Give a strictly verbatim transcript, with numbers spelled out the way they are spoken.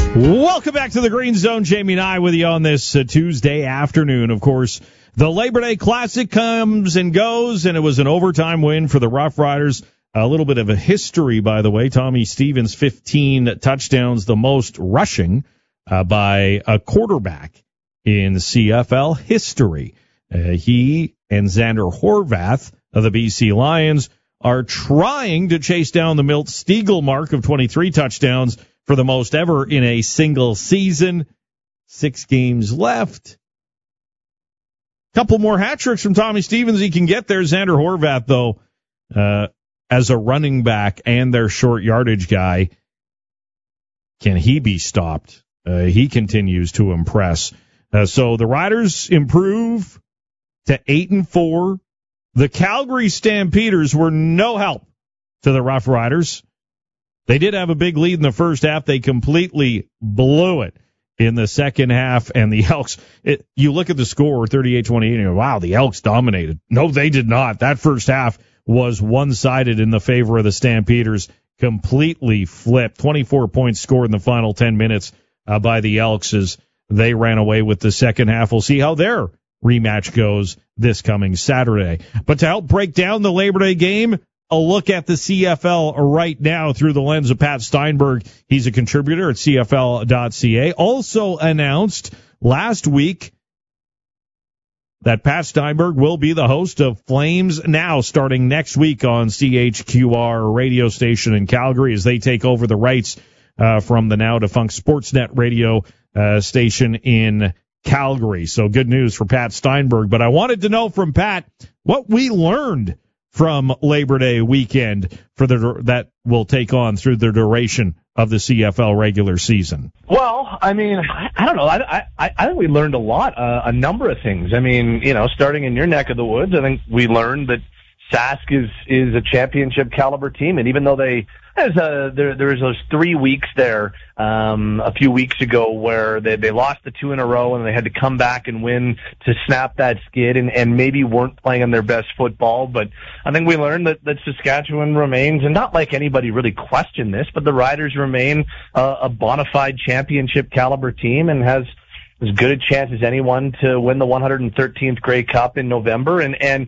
Welcome back to the Green Zone. Jamie and I with you on this uh, Tuesday afternoon. Of course, the Labor Day Classic comes and goes, and it was an overtime win for the Rough Riders. A little bit of a history, by the way. Tommy Stevens, fifteen touchdowns, the most rushing uh, by a quarterback in C F L history. Uh, he and Xander Horvath of the B C Lions are trying to chase down the Milt Stegall mark of twenty-three touchdowns for the most ever in a single season. Six games left. Couple more hat tricks from Tommy Stevens he can get there. Xander Horvath, though, uh, as a running back and their short yardage guy, can he be stopped? Uh, he continues to impress. Uh, so the Riders improve to eight and four. The Calgary Stampeders were no help to the Rough Riders. They did have a big lead in the first half. They completely blew it in the second half, and the Elks, it, you look at the score, thirty-eight twenty-eight, and you go, wow, the Elks dominated. No, they did not. That first half was one-sided in the favor of the Stampeders, completely flipped. twenty-four points scored in the final ten minutes uh, by the Elks as they ran away with the second half. We'll see how their rematch goes this coming Saturday. But to help break down the Labor Day game, a look at the C F L right now through the lens of Pat Steinberg. He's a contributor at C F L dot C A. Also announced last week that Pat Steinberg will be the host of Flames Now starting next week on C H Q R radio station in Calgary as they take over the rights uh, from the now defunct Sportsnet radio uh, station in Calgary. So good news for Pat Steinberg. But I wanted to know from Pat what we learned from Labor Day weekend for the that will take on through the duration of the C F L regular season. Well, I mean, I, I don't know. I, I I think we learned a lot, uh, a number of things. I mean, you know, starting in your neck of the woods, I think we learned that Sask is is a championship caliber team, and even though they there's a there there's those three weeks there um a few weeks ago where they they lost the two in a row and they had to come back and win to snap that skid and and maybe weren't playing on their best football, but I think we learned that that Saskatchewan remains, and not like anybody really questioned this, but the Riders remain uh, a bona fide championship caliber team and has as good a chance as anyone to win the one hundred thirteenth Grey Cup in November. And, and